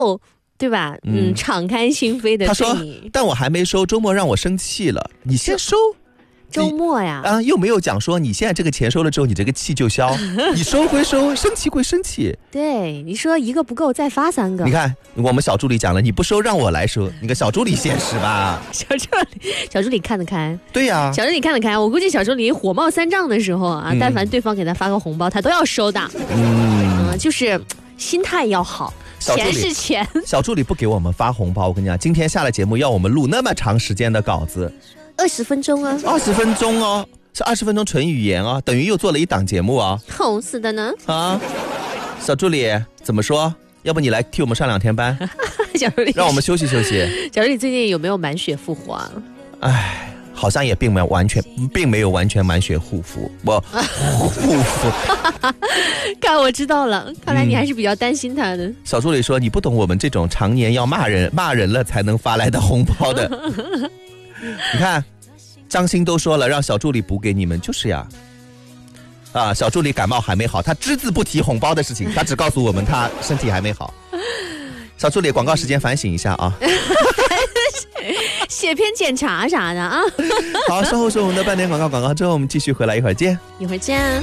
对吧？敞开心扉的。 他说，但我还没收，周末让我生气了，你先收。 周末呀， 又没有讲说你现在这个钱收了之后，你这个气就消。你收归收，生气归生气。 对，你说一个不够，再发3个。 你看，我们小助理讲了，你不收让我来收。你看小助理现实吧？ 小助理看得开。 对呀， 小助理看得开。我估计小助理火冒三丈的时候啊，但凡对方给他发个红包，他都要收的。就是心态要好。钱是钱。 小助理不给我们发红包，我跟你讲，今天下了节目要我们录那么长时间的稿子。 20分钟啊 ，20分钟哦，是20分钟纯语言哦，等于又做了一档节目啊。 痛死的呢啊！小助理怎么说？要不你来替我们上2天班？ 小助理， 让我们休息休息。 小助理最近有没有满血复活啊？ 哎，好像也并没有完全满血护肤，护肤。 看我知道了，看来你还是比较担心他的。 小助理说：“你不懂我们这种常年要骂人了才能发来的红包的。”你看，张鑫都说了让小助理补给你们，就是呀。小助理感冒还没好，他只字不提红包的事情，他只告诉我们他身体还没好。小助理，广告时间反省一下啊。 血片检查啥的啊。 好，稍后是我们的半点广告之后，我们继续回来，一会儿见。